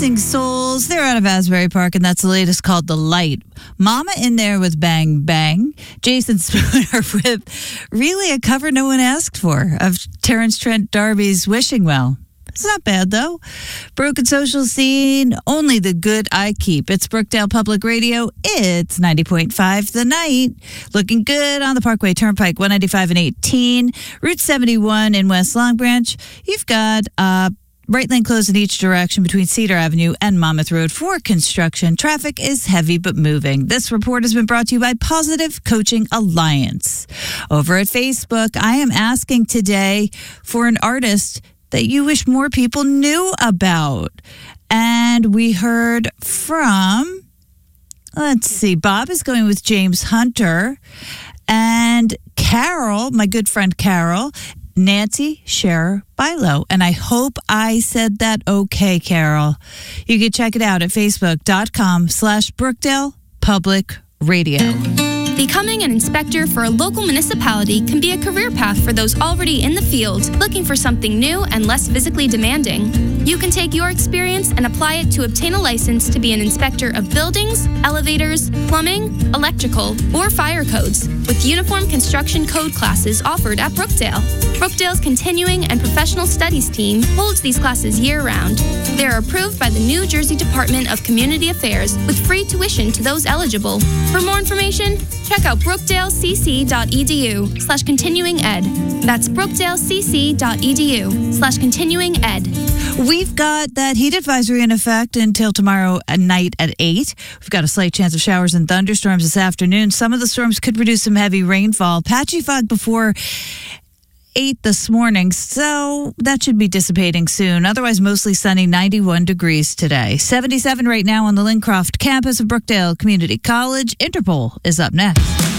Rising Souls. They're out of Asbury Park, and that's the latest called The Light. Mama in there with Bang Bang. Jason Spooner with really a cover no one asked for of Terrence Trent D'Arby's Wishing Well. It's not bad, though. Broken Social Scene, only the good I keep. It's Brookdale Public Radio. It's 90.5 The Night. Looking good on the Parkway Turnpike, 195 and 18. Route 71 in West Long Branch. You've got right lane closed in each direction between Cedar Avenue and Monmouth Road for construction. Traffic is heavy but moving. This report has been brought to you by Positive Coaching Alliance. Over at Facebook, I am asking today for an artist that you wish more people knew about. And we heard from, Bob is going with James Hunter. And Carol, my good friend Carol, Nancy Scherer Bilo. And I hope I said that okay, Carol. You can check it out at facebook.com/Brookdale Public Radio. Becoming an inspector for a local municipality can be a career path for those already in the field, looking for something new and less physically demanding. You can take your experience and apply it to obtain a license to be an inspector of buildings, elevators, plumbing, electrical, or fire codes, with uniform construction code classes offered at Brookdale. Brookdale's Continuing and Professional Studies team holds these classes year-round. They are approved by the New Jersey Department of Community Affairs with free tuition to those eligible. For more information, check out brookdalecc.edu/continuinged. That's brookdalecc.edu/continuinged. We've got that heat advisory in effect until tomorrow night at 8. We've got a slight chance of showers and thunderstorms this afternoon. Some of the storms could produce some heavy rainfall. Patchy fog before 8 this morning, so that should be dissipating soon. Otherwise, mostly sunny, 91 degrees today. 77 right now on the Lincroft campus of Brookdale Community College. Interpol is up next.